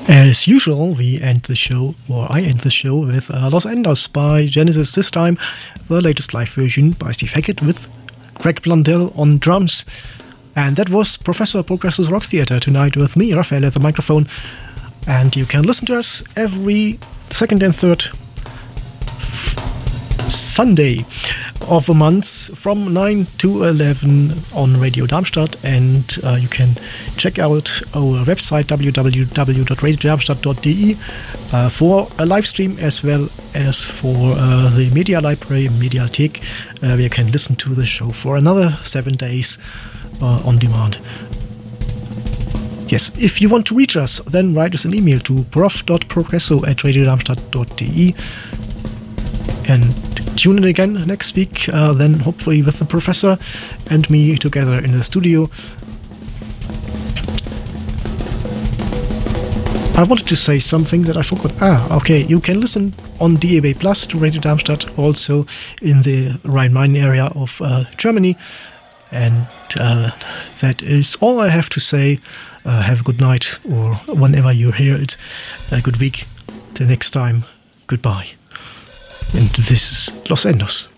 As usual, we end the show, or I end the show, with Los Endos by Genesis, this time the latest live version by Steve Hackett with Greg Blundell on drums. And that was Professor Progresso's Rock Theatre tonight with me, Raphael, at the microphone. And you can listen to us every second and third Sunday of the month from 9 to 11 on Radio Darmstadt, and you can check out our website www.radiodarmstadt.de for a live stream as well as for the media library, Mediathek, where you can listen to the show for another 7 days on demand. Yes, if you want to reach us, then write us an email to prof.progresso@radiodarmstadt.de. And tune in again next week, then hopefully with the professor and me together in the studio. I wanted to say something that I forgot. Okay, you can listen on DAB Plus to Radio Darmstadt, also in the Rhine-Main area of Germany. And that is all I have to say. Have a good night, or whenever you hear it, a good week. Till next time, goodbye. And this is Los Endos.